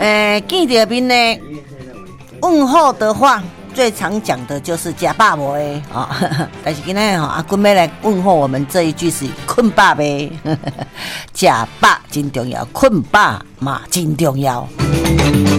见到面呢，问候的话，最常讲的就是吃饱没啊？但是今天阿君要来问候我们这一句是困饱没？吃饱真重要，困饱嘛真重要。